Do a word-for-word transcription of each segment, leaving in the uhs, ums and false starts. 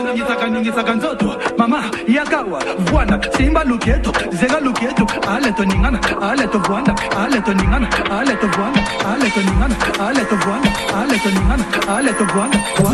ngisaka ngisaka nzoto mama yakawa vuana simba luketo zega luketo aleto ningana aleto vuana aleto ningana aleto vuana aleto ningana aleto vuana aleto ningana aleto vuana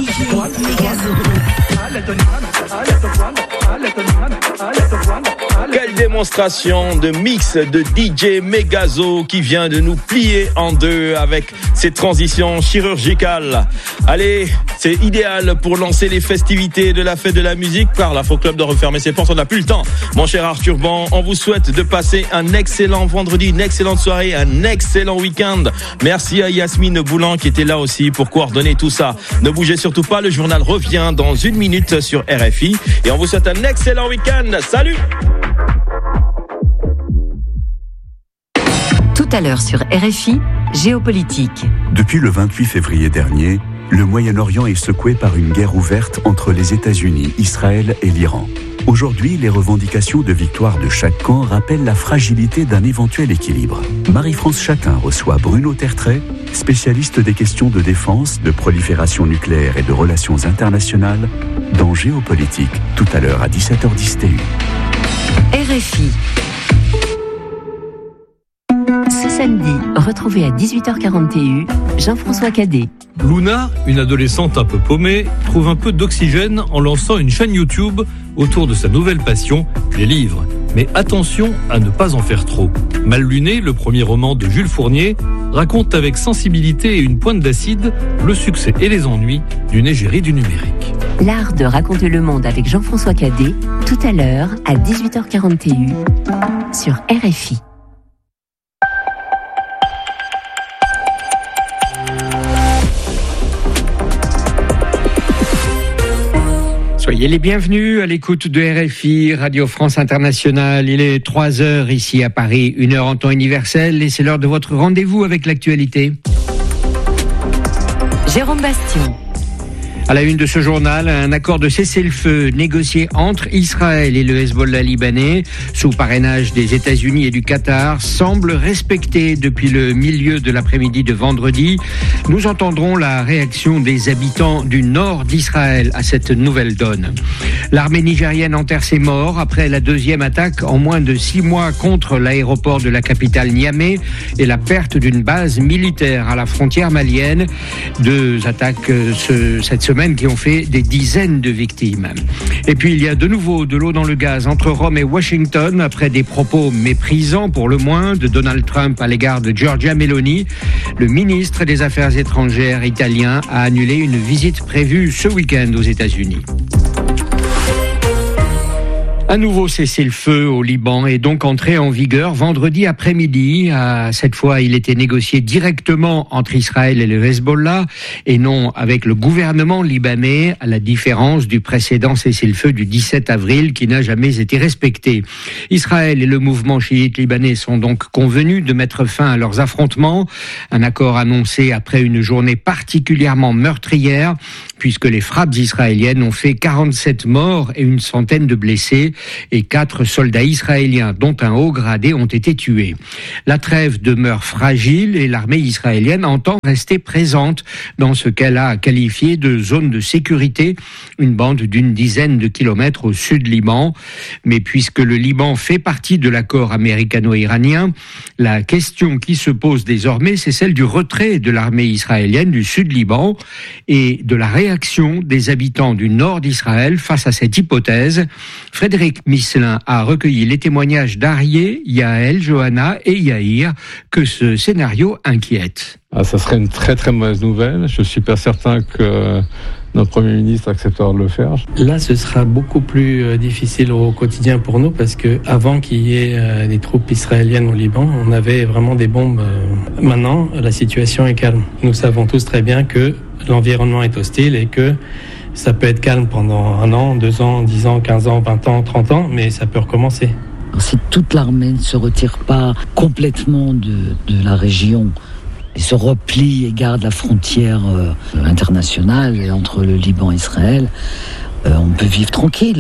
aleto ningana aleto vuana aleto ningana aleto vuana. Quelle démonstration de mix de D J Megazo qui vient de nous plier en deux avec ses transitions chirurgicales. Allez, c'est idéal pour lancer les festivités de la fête de la musique car l'Afro Club doit refermer ses portes, on n'a plus le temps. Mon cher Arthur Ban, on vous souhaite de passer un excellent vendredi, une excellente soirée, un excellent week-end. Merci à Yasmine Boulan qui était là aussi pour coordonner tout ça. Ne bougez surtout pas, le journal revient dans une minute sur R F I et on vous souhaite un excellent week-end. Salut! Tout à l'heure sur R F I, géopolitique. Depuis le vingt-huit février dernier, le Moyen-Orient est secoué par une guerre ouverte entre les États-Unis, Israël et l'Iran. Aujourd'hui, les revendications de victoire de chaque camp rappellent la fragilité d'un éventuel équilibre. Marie-France Chatin reçoit Bruno Tertrais, spécialiste des questions de défense, de prolifération nucléaire et de relations internationales, dans Géopolitique, tout à l'heure à dix-sept heures dix T U. R F I. Ce samedi, retrouvez à dix-huit heures quarante T U Jean-François Cadet. Luna, une adolescente un peu paumée, trouve un peu d'oxygène en lançant une chaîne YouTube autour de sa nouvelle passion, les livres. Mais attention à ne pas en faire trop. Mal luné, le premier roman de Jules Fournier, raconte avec sensibilité et une pointe d'acide le succès et les ennuis d'une égérie du numérique. L'art de raconter le monde avec Jean-François Cadet, tout à l'heure à dix-huit heures quarante T U sur R F I. Soyez les bienvenus à l'écoute de R F I, Radio France Internationale. Il est trois heures ici à Paris, une heure en temps universel et c'est l'heure de votre rendez-vous avec l'actualité. Jérôme Bastion. À la une de ce journal, un accord de cessez-le-feu négocié entre Israël et le Hezbollah libanais, sous parrainage des États-Unis et du Qatar, semble respecté depuis le milieu de l'après-midi de vendredi. Nous entendrons la réaction des habitants du nord d'Israël à cette nouvelle donne. L'armée nigérienne enterre ses morts après la deuxième attaque en moins de six mois contre l'aéroport de la capitale Niamey et la perte d'une base militaire à la frontière malienne. Deux attaques ce, cette semaine qui ont fait des dizaines de victimes. Et puis il y a de nouveau de l'eau dans le gaz entre Rome et Washington après des propos méprisants pour le moins de Donald Trump à l'égard de Giorgia Meloni. Le ministre des Affaires étrangères italien a annulé une visite prévue ce week-end aux États-Unis. Un nouveau cessez-le-feu au Liban est donc entré en vigueur vendredi après-midi. À cette fois, il était négocié directement entre Israël et le Hezbollah et non avec le gouvernement libanais, à la différence du précédent cessez-le-feu du dix-sept avril qui n'a jamais été respecté. Israël et le mouvement chiite libanais sont donc convenus de mettre fin à leurs affrontements. Un accord annoncé après une journée particulièrement meurtrière puisque les frappes israéliennes ont fait quarante-sept morts et une centaine de blessés. Et quatre soldats israéliens, dont un haut gradé, ont été tués. La trêve demeure fragile et l'armée israélienne entend rester présente dans ce qu'elle a qualifié de zone de sécurité, une bande d'une dizaine de kilomètres au sud Liban. Mais puisque le Liban fait partie de l'accord américano-iranien, la question qui se pose désormais, c'est celle du retrait de l'armée israélienne du sud Liban et de la réaction des habitants du nord d'Israël face à cette hypothèse. Frédéric Misselin a recueilli les témoignages d'Arié, Yaël, Johanna et Yaïr que ce scénario inquiète. Ah, ça serait une très très mauvaise nouvelle. Je suis pas certain que notre Premier ministre acceptera de le faire. Là, ce sera beaucoup plus difficile au quotidien pour nous parce que avant qu'il y ait des troupes israéliennes au Liban, on avait vraiment des bombes. Maintenant, la situation est calme. Nous savons tous très bien que l'environnement est hostile et que ça peut être calme pendant un an, deux ans, dix ans, quinze ans, vingt ans, trente ans, mais ça peut recommencer. Si toute l'armée ne se retire pas complètement de, de la région et se replie et garde la frontière euh, internationale et entre le Liban et Israël, euh, on peut vivre tranquille.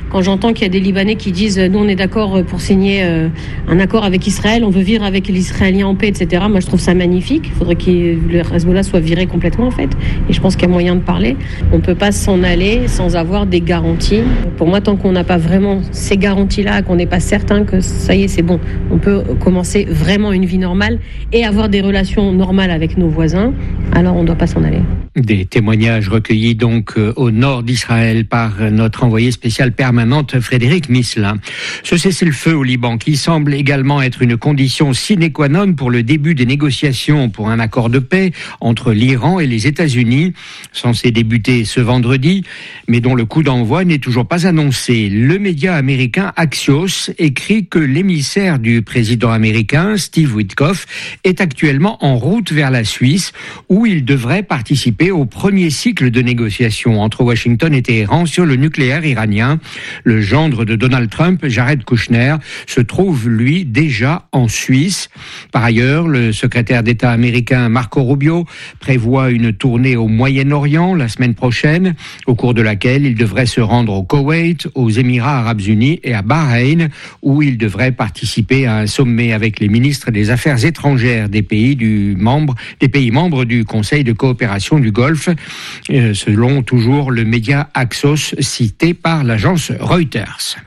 Quand j'entends qu'il y a des Libanais qui disent nous on est d'accord pour signer euh, un accord avec Israël, on veut vivre avec les Israéliens en paix, et cetera. Moi je trouve ça magnifique. Il faudrait que le Hezbollah soit viré complètement en fait. Et je pense qu'il y a moyen de parler. On ne peut pas s'en aller sans avoir des garanties. Pour moi, tant qu'on n'a pas vraiment ces garanties-là, qu'on n'est pas certain que ça y est, c'est bon, on peut commencer vraiment une vie normale et avoir des relations normales avec nos voisins, alors on ne doit pas s'en aller. Des témoignages recueillis donc au nord d'Israël par notre envoyé spécial permanente Frédéric Misselin. Ce cessez-le-feu au Liban qui semble également être une condition sine qua non pour le début des négociations pour un accord de paix entre l'Iran et les États-Unis, censé débuter ce vendredi, mais dont le coup d'envoi n'est toujours pas annoncé. Le média américain Axios écrit que l'émissaire du président américain, Steve Witkoff, est actuellement en route vers la Suisse, où il devrait participer au premier cycle de négociations entre Washington et Téhéran sur le nucléaire iranien. Le gendre de Donald Trump, Jared Kushner, se trouve, lui, déjà en Suisse. Par ailleurs, le secrétaire d'État américain Marco Rubio prévoit une tournée au Moyen-Orient la semaine prochaine, au cours de laquelle il devrait se rendre au Koweït, aux Émirats arabes unis et à Bahreïn, où il devrait participer à un sommet avec les ministres des Affaires étrangères des pays, du membre, des pays membres du Conseil de coopération du Golfe, euh, selon toujours le média Axios cité par l'agence Reuters.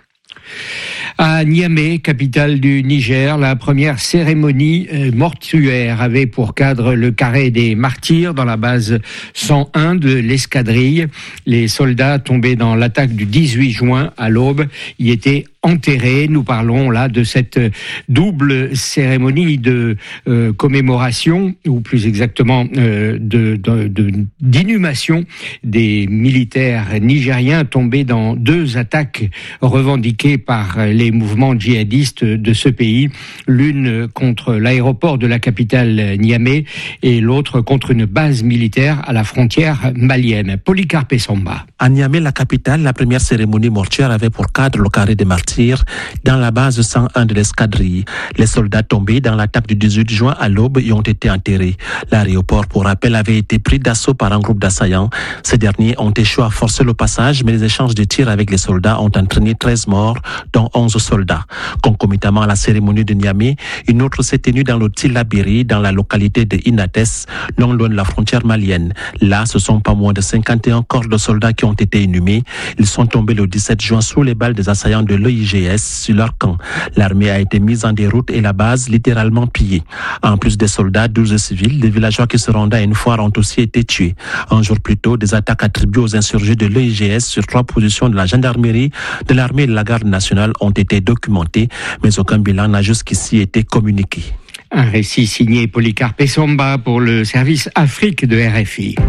À Niamey, capitale du Niger, la première cérémonie mortuaire avait pour cadre le carré des martyrs dans la base cent un de l'escadrille. Les soldats tombés dans l'attaque du dix-huit juin à l'aube y étaient enterrés. Nous parlons là de cette double cérémonie de euh, commémoration, ou plus exactement euh, de, de, de, d'inhumation des militaires nigériens tombés dans deux attaques revendiquées par les mouvements djihadistes de ce pays, l'une contre l'aéroport de la capitale Niamey et l'autre contre une base militaire à la frontière malienne. Polycarpe Samba. À Niamey, la capitale, la première cérémonie mortuaire avait pour cadre le carré des martyrs dans la base cent un de l'escadrille. Les soldats tombés dans l'attaque du dix-huit juin à l'aube y ont été enterrés. L'aéroport, pour rappel, avait été pris d'assaut par un groupe d'assaillants. Ces derniers ont échoué à forcer le passage, mais les échanges de tirs avec les soldats ont entraîné treize morts, dont onze soldats. Concomitamment à la cérémonie de Niamey, une autre s'est tenue dans le Tillabéri, dans la localité de Inates, non loin de la frontière malienne. Là, ce sont pas moins de cinquante et un corps de soldats qui ont été inhumés. Ils sont tombés le dix-sept juin sous les balles des assaillants de l'E I G S sur leur camp. L'armée a été mise en déroute et la base littéralement pillée. En plus des soldats, douze civils, des villageois qui se rendaient à une foire ont aussi été tués. Un jour plus tôt, des attaques attribuées aux insurgés de l'E I G S sur trois positions de la gendarmerie, de l'armée et de la garde nationale ont été documentées, mais aucun bilan n'a jusqu'ici été communiqué. Un récit signé Polycarpe Samba pour le service Afrique de R F I.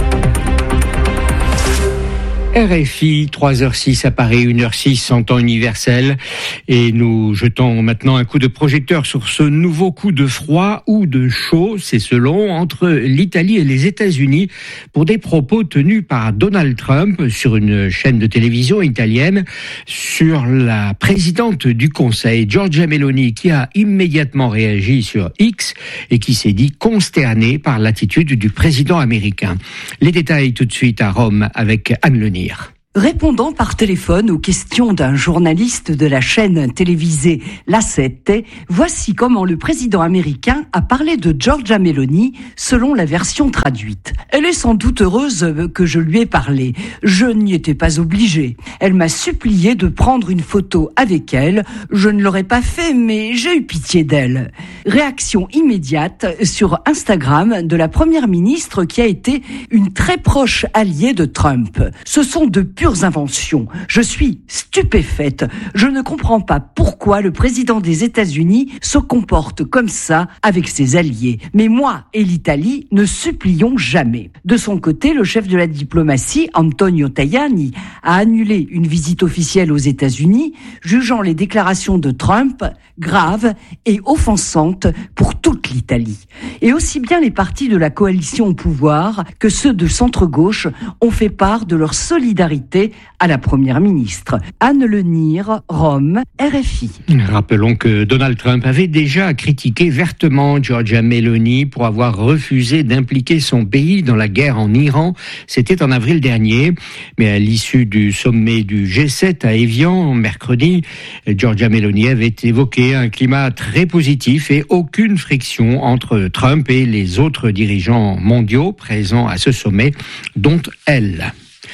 R F I, trois heures six à Paris, une heure six en temps universel. Et nous jetons maintenant un coup de projecteur sur ce nouveau coup de froid ou de chaud, c'est selon, entre l'Italie et les États-Unis pour des propos tenus par Donald Trump sur une chaîne de télévision italienne sur la présidente du Conseil, Giorgia Meloni, qui a immédiatement réagi sur X et qui s'est dit consternée par l'attitude du président américain. Les détails tout de suite à Rome avec Anne Lenir. Répondant par téléphone aux questions d'un journaliste de la chaîne télévisée La Sette, voici comment le président américain a parlé de Giorgia Meloni selon la version traduite. Elle est sans doute heureuse que je lui ai parlé. Je n'y étais pas obligé. Elle m'a supplié de prendre une photo avec elle. Je ne l'aurais pas fait, mais j'ai eu pitié d'elle. Réaction immédiate sur Instagram de la première ministre qui a été une très proche alliée de Trump. Ce sont de pures inventions. Je suis stupéfaite. Je ne comprends pas pourquoi le président des États-Unis se comporte comme ça avec ses alliés. Mais moi et l'Italie ne supplions jamais. De son côté, le chef de la diplomatie, Antonio Tajani, a annulé une visite officielle aux États-Unis, jugeant les déclarations de Trump grave et offensante pour toute l'Italie. Et aussi bien les partis de la coalition au pouvoir que ceux de centre-gauche ont fait part de leur solidarité à la première ministre. Anne Lenire, Rome, R F I. Rappelons que Donald Trump avait déjà critiqué vertement Giorgia Meloni pour avoir refusé d'impliquer son pays dans la guerre en Iran. C'était en avril dernier. Mais à l'issue du sommet du G sept à Évian, mercredi, Giorgia Meloni avait évoqué un climat très positif et aucune friction entre Trump et les autres dirigeants mondiaux présents à ce sommet, dont elle.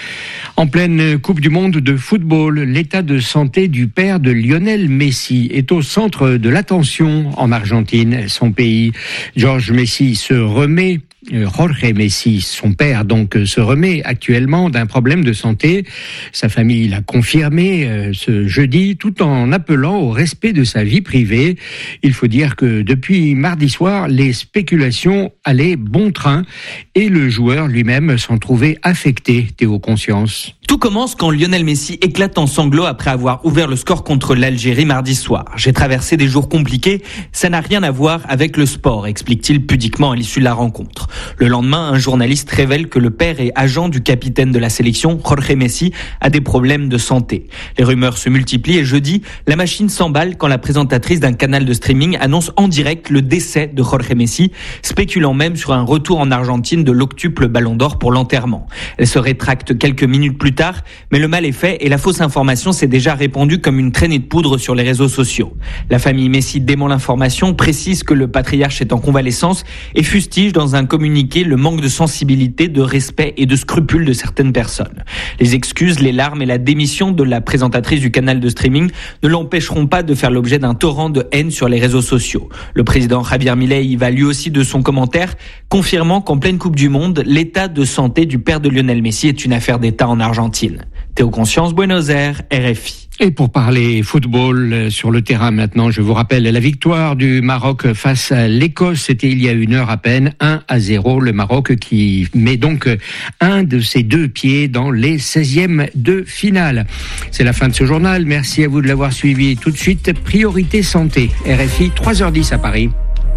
En pleine Coupe du Monde de football, l'état de santé du père de Lionel Messi est au centre de l'attention en Argentine, son pays. George Messi se remet Jorge Messi, son père, donc, se remet actuellement d'un problème de santé. Sa famille l'a confirmé euh, ce jeudi, tout en appelant au respect de sa vie privée. Il faut dire que depuis mardi soir, les spéculations allaient bon train et le joueur lui-même s'en trouvait affecté. Théo Conscience. Tout commence quand Lionel Messi éclate en sanglots après avoir ouvert le score contre l'Algérie mardi soir. J'ai traversé des jours compliqués, ça n'a rien à voir avec le sport, explique-t-il pudiquement à l'issue de la rencontre. Le lendemain, un journaliste révèle que le père et agent du capitaine de la sélection, Jorge Messi, a des problèmes de santé. Les rumeurs se multiplient et jeudi, la machine s'emballe quand la présentatrice d'un canal de streaming annonce en direct le décès de Jorge Messi, spéculant même sur un retour en Argentine de l'octuple Ballon d'Or pour l'enterrement. Elle se rétracte quelques minutes plus tard, mais le mal est fait et la fausse information s'est déjà répandue comme une traînée de poudre sur les réseaux sociaux. La famille Messi dément l'information, précise que le patriarche est en convalescence et fustige dans un communiqué le manque de sensibilité, de respect et de scrupule de certaines personnes. Les excuses, les larmes et la démission de la présentatrice du canal de streaming ne l'empêcheront pas de faire l'objet d'un torrent de haine sur les réseaux sociaux. Le président Javier Milei y va lui aussi de son commentaire, confirmant qu'en pleine Coupe du Monde, l'état de santé du père de Lionel Messi est une affaire d'État en Argentine. Théo Conscience, Buenos Aires, R F I. Et pour parler football sur le terrain maintenant, je vous rappelle la victoire du Maroc face à l'Écosse. C'était il y a une heure à peine, un à zéro. Le Maroc qui met donc un de ses deux pieds dans les seizièmes de finale. C'est la fin de ce journal. Merci à vous de l'avoir suivi. Tout de suite, Priorité Santé. R F I, trois heures dix à Paris.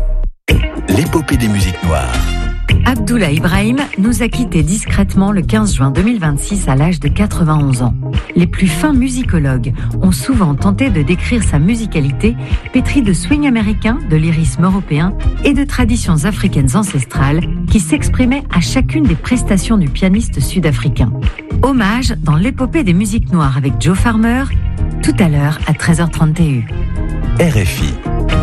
L'épopée des musiques noires. Abdoullah Ibrahim nous a quittés discrètement le quinze juin deux mille vingt-six à l'âge de quatre-vingt-onze ans. Les plus fins musicologues ont souvent tenté de décrire sa musicalité pétrie de swing américain, de lyrisme européen et de traditions africaines ancestrales qui s'exprimaient à chacune des prestations du pianiste sud-africain. Hommage dans l'épopée des musiques noires avec Joe Farmer, tout à l'heure à treize heures trente T U. R F I.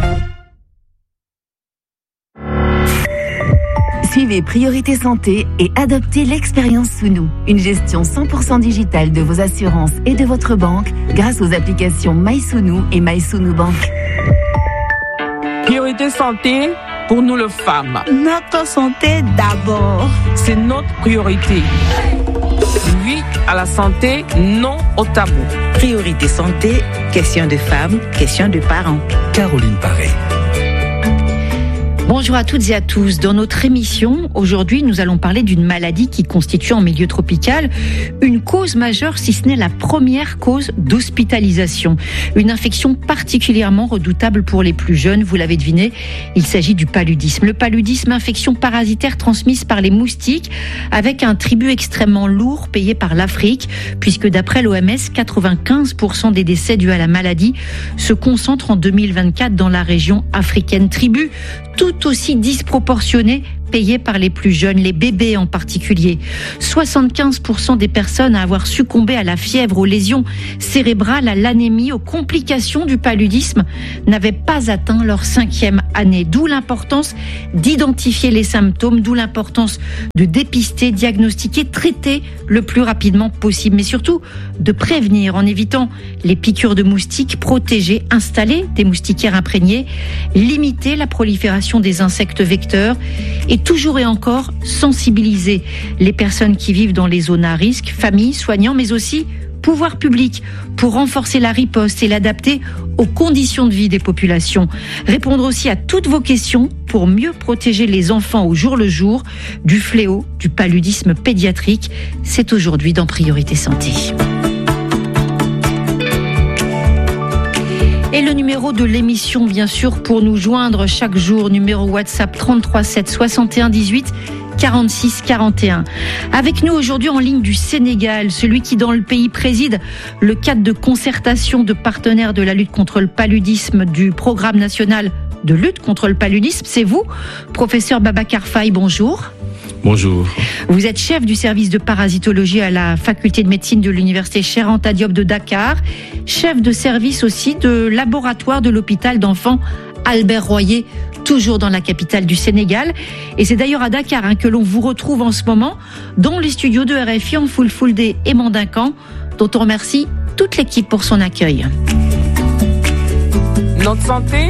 Suivez Priorité Santé et adoptez l'expérience Sounou, une gestion cent pour cent digitale de vos assurances et de votre banque grâce aux applications MySounou et MySounou Bank. Priorité Santé pour nous les femmes. Notre santé d'abord. C'est notre priorité. Oui à la santé, non au tabou. Priorité Santé, question de femmes, question de parents. Caroline Paré. Bonjour à toutes et à tous. Dans notre émission, aujourd'hui, nous allons parler d'une maladie qui constitue en milieu tropical une cause majeure, si ce n'est la première cause d'hospitalisation. Une infection particulièrement redoutable pour les plus jeunes, vous l'avez deviné, il s'agit du paludisme. Le paludisme, infection parasitaire transmise par les moustiques, avec un tribut extrêmement lourd payé par l'Afrique, puisque d'après l'O M S, quatre-vingt-quinze pour cent des décès dus à la maladie se concentrent en deux mille vingt-quatre dans la région africaine. Tribut tout aussi disproportionné payé par les plus jeunes, les bébés en particulier. soixante-quinze pour cent des personnes à avoir succombé à la fièvre, aux lésions cérébrales, à l'anémie, aux complications du paludisme n'avaient pas atteint leur cinquième année. D'où l'importance d'identifier les symptômes, d'où l'importance de dépister, diagnostiquer, traiter le plus rapidement possible, mais surtout de prévenir en évitant les piqûres de moustiques, protéger, installer des moustiquaires imprégnés, limiter la prolifération des insectes vecteurs et toujours et encore sensibiliser les personnes qui vivent dans les zones à risque, familles, soignants, mais aussi pouvoirs publics pour renforcer la riposte et l'adapter aux conditions de vie des populations. Répondre aussi à toutes vos questions pour mieux protéger les enfants au jour le jour du fléau du paludisme pédiatrique. C'est aujourd'hui dans Priorité Santé. Et le numéro de l'émission, bien sûr, pour nous joindre chaque jour. Numéro WhatsApp trente-trois sept soixante et un dix-huit quarante-six quarante et un. Avec nous aujourd'hui en ligne du Sénégal, celui qui dans le pays préside le cadre de concertation de partenaires de la lutte contre le paludisme du programme national de lutte contre le paludisme, c'est vous, professeur Babacar Faye, bonjour. Bonjour. Vous êtes chef du service de parasitologie à la faculté de médecine de l'université Cheikh Anta Diop de Dakar, chef de service aussi de laboratoire de l'hôpital d'enfants Albert Royer, toujours dans la capitale du Sénégal. Et c'est d'ailleurs à Dakar hein, que l'on vous retrouve en ce moment dans les studios de R F I en Fulfulde et Mandincan, dont on remercie toute l'équipe pour son accueil. Notre santé,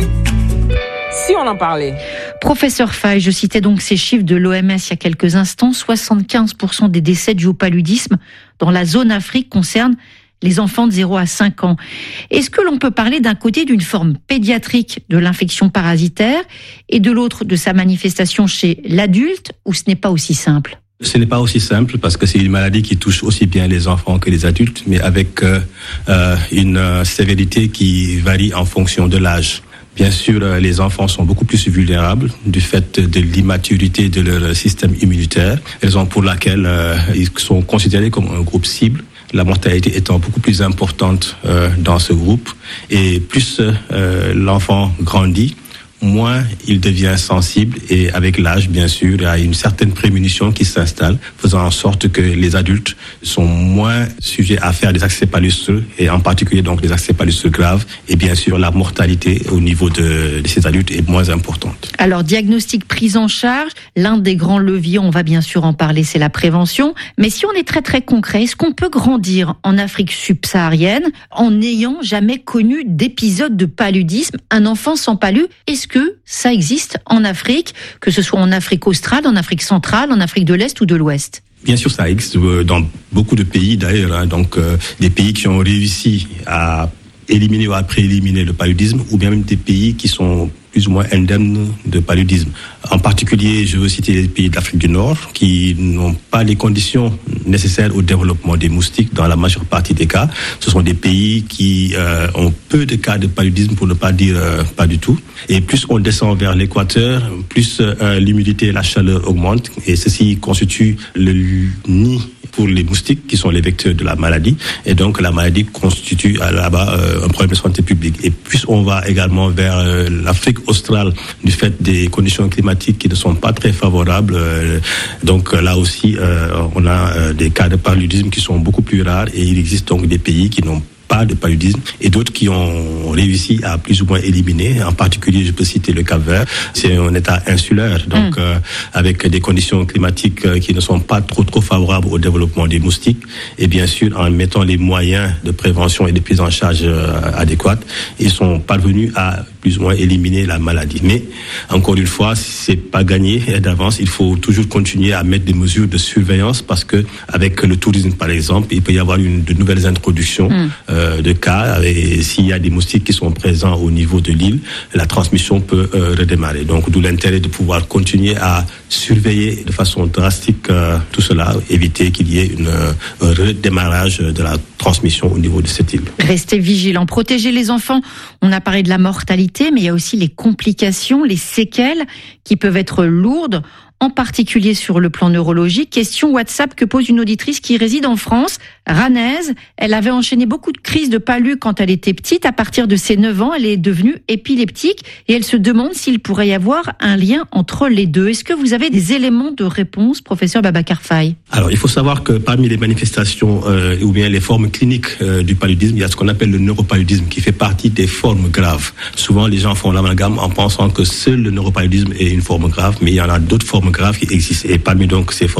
si on en parlait. Professeur Faye, je citais donc ces chiffres de l'O M S il y a quelques instants. soixante-quinze pour cent des décès dus au paludisme dans la zone Afrique concernent les enfants de zéro à cinq ans. Est-ce que l'on peut parler d'un côté d'une forme pédiatrique de l'infection parasitaire et de l'autre de sa manifestation chez l'adulte, ou ce n'est pas aussi simple ? Ce n'est pas aussi simple parce que c'est une maladie qui touche aussi bien les enfants que les adultes, mais avec euh, euh, une euh, sévérité qui varie en fonction de l'âge. Bien sûr, les enfants sont beaucoup plus vulnérables du fait de l'immaturité de leur système immunitaire, raison pour laquelle euh, ils sont considérés comme un groupe cible. La mortalité étant beaucoup plus importante euh, dans ce groupe, et plus euh, l'enfant grandit, moins il devient sensible, et avec l'âge, bien sûr, il y a une certaine prémunition qui s'installe, faisant en sorte que les adultes sont moins sujets à faire des accès palustreux, et en particulier donc des accès palustreux graves, et bien sûr la mortalité au niveau de, de ces adultes est moins importante. Alors, diagnostic, prise en charge, l'un des grands leviers, on va bien sûr en parler, c'est la prévention, mais si on est très très concret, est-ce qu'on peut grandir en Afrique subsaharienne en n'ayant jamais connu d'épisode de paludisme? Un enfant sans palu, est-ce que ça existe en Afrique, que ce soit en Afrique australe, en Afrique centrale, en Afrique de l'Est ou de l'Ouest? Bien sûr, ça existe dans beaucoup de pays d'ailleurs, hein, donc euh, des pays qui ont réussi à éliminer ou à prééliminer le paludisme, ou bien même des pays qui sont plus ou moins indemnes de paludisme. En particulier, je veux citer les pays d'Afrique du Nord qui n'ont pas les conditions nécessaires au développement des moustiques dans la majeure partie des cas. Ce sont des pays qui euh, ont peu de cas de paludisme, pour ne pas dire euh, pas du tout. Et plus on descend vers l'équateur, plus euh, l'humidité et la chaleur augmentent, et ceci constitue le nid pour les moustiques qui sont les vecteurs de la maladie, et donc la maladie constitue là-bas euh, un problème de santé publique. Et plus on va également vers euh, l'Afrique australe, du fait des conditions climatiques qui ne sont pas très favorables, euh, donc là aussi euh, on a euh, des cas de paludisme qui sont beaucoup plus rares, et il existe donc des pays qui n'ont pas de paludisme, et d'autres qui ont réussi à plus ou moins éliminer. En particulier, je peux citer le Cap-Vert. C'est un état insulaire, donc mmh. euh, avec des conditions climatiques euh, qui ne sont pas trop trop favorables au développement des moustiques, et bien sûr en mettant les moyens de prévention et de prise en charge euh, adéquates, ils sont parvenus à plus ou moins éliminer la maladie. Mais encore une fois, c'est pas gagné d'avance. Il faut toujours continuer à mettre des mesures de surveillance, parce que avec le tourisme par exemple, il peut y avoir une, de nouvelles introductions mmh. euh, de cas, et s'il y a des moustiques qui sont présents au niveau de l'île, la transmission peut euh, redémarrer. Donc d'où l'intérêt de pouvoir continuer à surveiller de façon drastique euh, tout cela, éviter qu'il y ait une, un redémarrage de la transmission au niveau de cette île. Restez vigilants, protégez les enfants. On a parlé de la mortalité, mais il y a aussi les complications, les séquelles qui peuvent être lourdes, en particulier sur le plan neurologique. Question WhatsApp que pose une auditrice qui réside en France, Ranaise. Elle avait enchaîné beaucoup de crises de palu quand elle était petite. À partir de ses neuf ans, elle est devenue épileptique, et elle se demande s'il pourrait y avoir un lien entre les deux. Est-ce que vous avez des éléments de réponse, professeur Babacar Faye? Alors, il faut savoir que parmi les manifestations euh, ou bien les formes cliniques euh, du paludisme, il y a ce qu'on appelle le neuropaludisme, qui fait partie des formes graves. Souvent, les gens font l'amalgame en pensant que seul le neuropaludisme est une forme grave, mais il y en a d'autres formes graves qui existent. Et parmi donc ces formes